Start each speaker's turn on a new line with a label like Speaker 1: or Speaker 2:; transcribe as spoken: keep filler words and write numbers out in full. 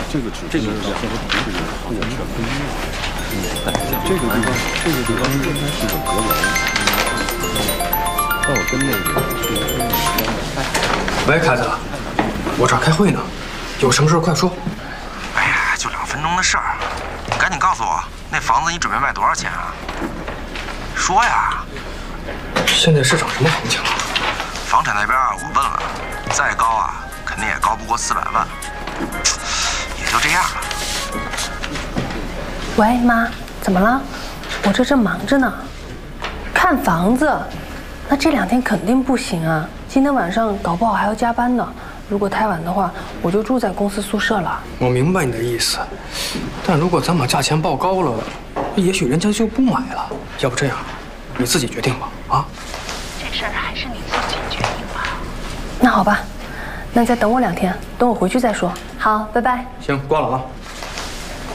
Speaker 1: 这个只这个是两个这个后全不一样。嗯，这个地方这个地方应该是个阁楼。那我跟那个去跟那个。
Speaker 2: 喂，凯子，我这儿开会呢，有什么事快说。
Speaker 3: 哎呀，就两分钟的事儿，你赶紧告诉我，那房子你准备卖多少钱啊？说呀。
Speaker 2: 现在市场什么行情啊？
Speaker 3: 房产那边我问了，再高啊，肯定也高不过四百万，也就这样了。
Speaker 4: 喂，妈，怎么了？我这正忙着呢，看房子。那这两天肯定不行啊，今天晚上搞不好还要加班呢。如果太晚的话，我就住在公司宿舍了。
Speaker 2: 我明白你的意思，但如果咱把价钱报高了，也许人家就不买了。要不这样，你自己决定吧，啊？
Speaker 4: 这事儿还是你自己决定吧。那好吧，那你再等我两天，等我回去再说。好，拜拜。
Speaker 2: 行，挂了啊。